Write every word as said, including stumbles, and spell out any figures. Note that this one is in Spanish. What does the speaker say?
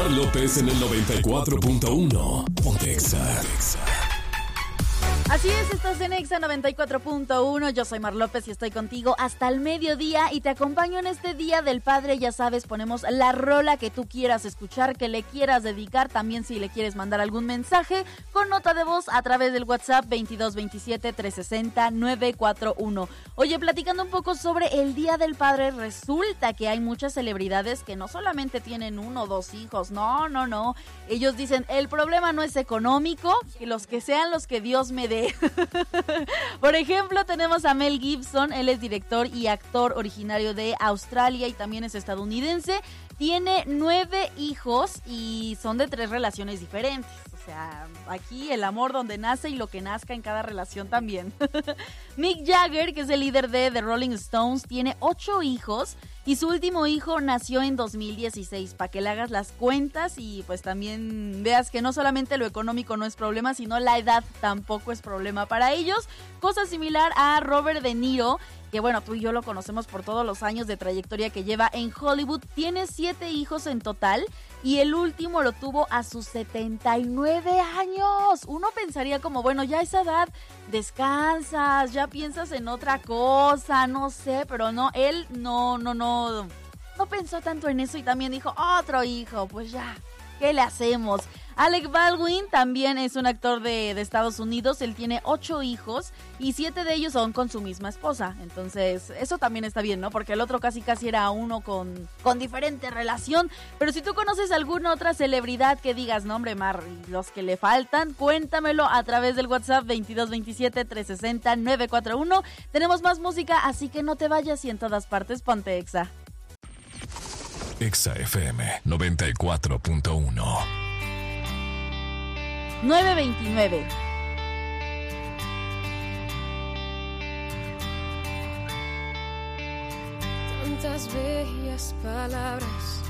Mar López en el noventa y cuatro punto uno. Ponte Exa. Así es, estás en Exa noventa y cuatro punto uno, yo soy Mar López y estoy contigo hasta el mediodía y te acompaño en este Día del Padre. Ya sabes, ponemos la rola que tú quieras escuchar, que le quieras dedicar, también si le quieres mandar algún mensaje con nota de voz a través del WhatsApp veintidós veintisiete trescientos sesenta novecientos cuarenta y uno. Oye, platicando un poco sobre el Día del Padre, resulta que hay muchas celebridades que no solamente tienen uno o dos hijos, no, no, no. Ellos dicen, el problema no es económico, que los que sean los que Dios me dé. Por ejemplo, tenemos a Mel Gibson, él es director y actor originario de Australia y también es estadounidense. Tiene nueve hijos y son de tres relaciones diferentes. O sea, aquí el amor donde nace y lo que nazca en cada relación también. Mick Jagger, que es el líder de The Rolling Stones, tiene ocho hijos y su último hijo nació en dos mil dieciséis. Para que le hagas las cuentas y pues también veas que no solamente lo económico no es problema, sino la edad tampoco es problema para ellos. Cosa similar a Robert De Niro, que bueno, tú y yo lo conocemos por todos los años de trayectoria que lleva en Hollywood. Tiene siete hijos en total y el último lo tuvo a sus setenta y nueve años. Uno pensaría como, bueno, ya a esa edad descansas, ya piensas en otra cosa, no sé, pero no, él no, no, no, no pensó tanto en eso y también dijo, otro hijo, pues ya, ¿qué le hacemos? Alec Baldwin también es un actor de, de Estados Unidos, él tiene ocho hijos y siete de ellos son con su misma esposa, entonces eso también está bien, ¿no? Porque el otro casi casi era uno con, con diferente relación, pero si tú conoces alguna otra celebridad que digas, no hombre Mar, los que le faltan, cuéntamelo a través del WhatsApp veintidós veintisiete trescientos sesenta novecientos cuarenta y uno, tenemos más música, así que no te vayas y en todas partes ponte Exa. Exa F M noventa y cuatro punto uno. nueve veintinueve. Tantas bellas palabras